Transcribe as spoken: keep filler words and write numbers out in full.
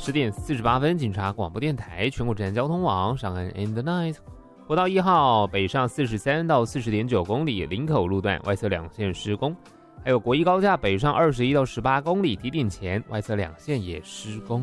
十点四十八分，警察广播电台全国治安交通网上岸 in the night。国道一号北上四十三到四十点九公里，林口路段外侧两线施工，还有国一高架北上二十一到十八公里，提点前外侧两线也施工。